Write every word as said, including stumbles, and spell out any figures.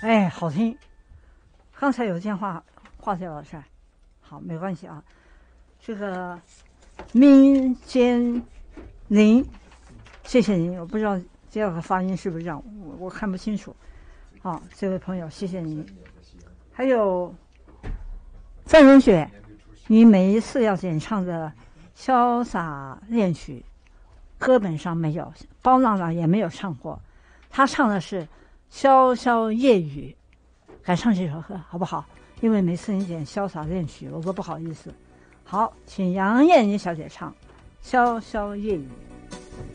哎，好听。刚才有电话挂掉了是吧？好，没关系啊。这个民间林，谢谢您。我不知道第二个发音是不是这样，我我看不清楚。好，这位朋友，谢谢您。还有范荣雪，你每一次要演唱的《潇洒恋曲》，歌本上没有，包娜娜也没有唱过，她唱的是《潇潇夜雨》，改唱这首歌好不好？因为每次你点《潇洒恋曲》，我都不好意思。好，请杨艳妮小姐唱《潇潇夜雨》。